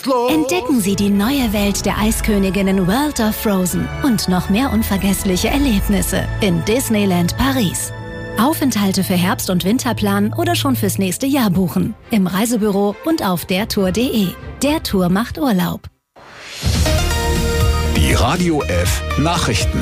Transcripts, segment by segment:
los! Entdecken Sie die neue Welt der Eisköniginnen World of Frozen und noch mehr unvergessliche Erlebnisse in Disneyland Paris. Aufenthalte für Herbst- und Winterplan oder schon fürs nächste Jahr buchen. Im Reisebüro und auf dertour.de. Der Tour macht Urlaub. Die Radio F Nachrichten.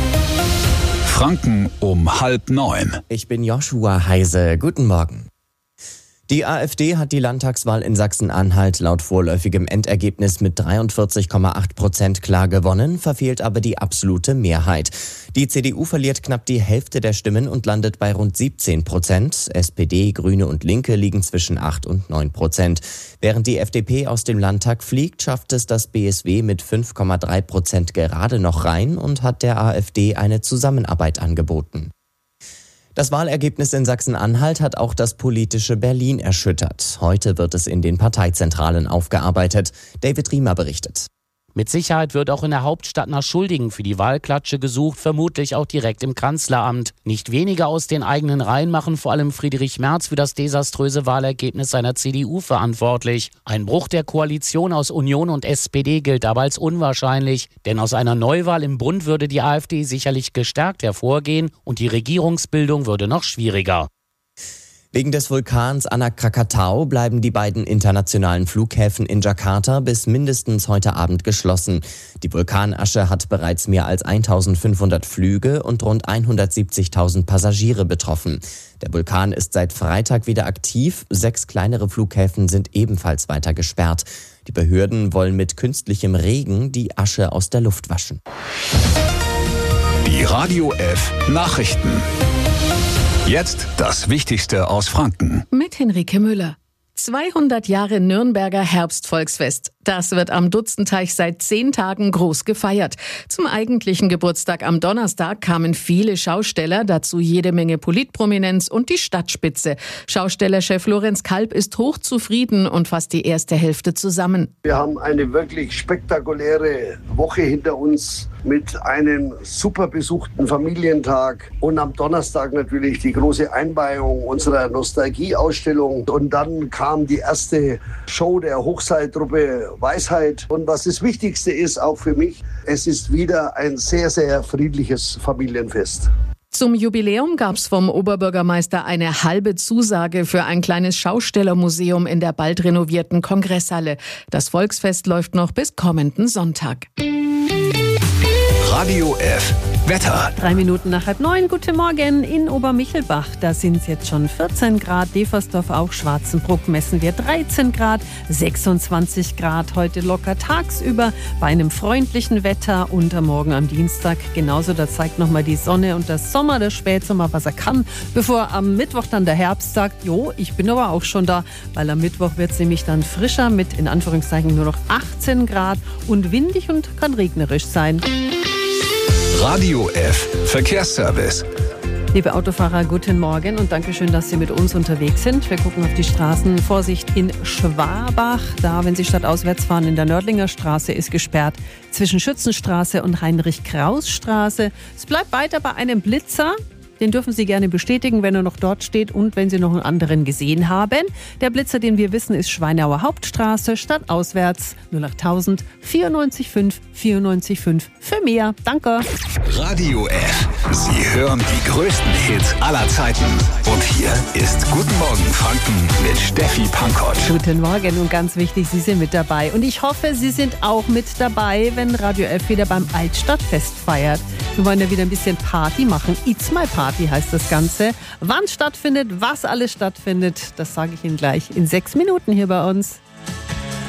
Franken um 8:30. Ich bin Joshua Heise. Guten Morgen. Die AfD hat die Landtagswahl in Sachsen-Anhalt laut vorläufigem Endergebnis mit 43,8% klar gewonnen, verfehlt aber die absolute Mehrheit. Die CDU verliert knapp die Hälfte der Stimmen und landet bei rund 17%. SPD, Grüne und Linke liegen zwischen 8 und 9%. Während die FDP aus dem Landtag fliegt, schafft es das BSW mit 5,3% gerade noch rein und hat der AfD eine Zusammenarbeit angeboten. Das Wahlergebnis in Sachsen-Anhalt hat auch das politische Berlin erschüttert. Heute wird es in den Parteizentralen aufgearbeitet. David Riemer berichtet. Mit Sicherheit wird auch in der Hauptstadt nach Schuldigen für die Wahlklatsche gesucht, vermutlich auch direkt im Kanzleramt. Nicht wenige aus den eigenen Reihen machen vor allem Friedrich Merz für das desaströse Wahlergebnis seiner CDU verantwortlich. Ein Bruch der Koalition aus Union und SPD gilt aber als unwahrscheinlich, denn aus einer Neuwahl im Bund würde die AfD sicherlich gestärkt hervorgehen und die Regierungsbildung würde noch schwieriger. Wegen des Vulkans Anak Krakatau bleiben die beiden internationalen Flughäfen in Jakarta bis mindestens heute Abend geschlossen. Die Vulkanasche hat bereits mehr als 1500 Flüge und rund 170.000 Passagiere betroffen. Der Vulkan ist seit Freitag wieder aktiv. 6 kleinere Flughäfen sind ebenfalls weiter gesperrt. Die Behörden wollen mit künstlichem Regen die Asche aus der Luft waschen. Die Radio F Nachrichten. Jetzt das Wichtigste aus Franken. Mit Henrike Müller. 200 Jahre Nürnberger Herbstvolksfest. Das wird am Dutzendteich seit 10 Tagen groß gefeiert. Zum eigentlichen Geburtstag am Donnerstag kamen viele Schausteller, dazu jede Menge Politprominenz und die Stadtspitze. Schaustellerchef Lorenz Kalb ist hochzufrieden und fasst die erste Hälfte zusammen. Wir haben eine wirklich spektakuläre Woche hinter uns mit einem super besuchten Familientag und am Donnerstag natürlich die große Einweihung unserer Nostalgieausstellung. Und dann kam die erste Show der Hochseiltruppe Weisheit. Und was das Wichtigste ist, auch für mich, es ist wieder ein sehr, sehr friedliches Familienfest. Zum Jubiläum gab's vom Oberbürgermeister eine halbe Zusage für ein kleines Schaustellermuseum in der bald renovierten Kongresshalle. Das Volksfest läuft noch bis kommenden Sonntag. Radio F Wetter. 3 Minuten nach 8:30. Guten Morgen in Obermichelbach. Da sind es jetzt schon 14 Grad. Deversdorf auch. Schwarzenbruck messen wir 13 Grad. 26 Grad heute locker tagsüber bei einem freundlichen Wetter. Und am Morgen am Dienstag genauso. Da zeigt nochmal die Sonne und der Sommer, der Spätsommer, was er kann. Bevor am Mittwoch dann der Herbst sagt, jo, ich bin aber auch schon da. Weil am Mittwoch wird es nämlich dann frischer mit in Anführungszeichen nur noch 18 Grad und windig und kann regnerisch sein. Radio F Verkehrsservice. Liebe Autofahrer, guten Morgen und Dankeschön, dass Sie mit uns unterwegs sind. Wir gucken auf die Straßen. Vorsicht in Schwabach. Da, wenn Sie stadtauswärts fahren, in der Nördlinger Straße ist gesperrt zwischen Schützenstraße und Heinrich-Kraus-Straße. Es bleibt weiter bei einem Blitzer. Den dürfen Sie gerne bestätigen, wenn er noch dort steht und wenn Sie noch einen anderen gesehen haben. Der Blitzer, den wir wissen, ist Schweinauer Hauptstraße, stadtauswärts 08000 94 5 für mehr. Danke. Radio F. Sie hören die größten Hits aller Zeiten. Und hier ist Guten Morgen Franken mit Steffi Pankott. Guten Morgen und ganz wichtig, Sie sind mit dabei. Und ich hoffe, Sie sind auch mit dabei, wenn Radio F wieder beim Altstadtfest feiert. Wir wollen ja wieder ein bisschen Party machen. It's my Party heißt das Ganze. Wann stattfindet, was alles stattfindet, das sage ich Ihnen gleich in 6 Minuten hier bei uns.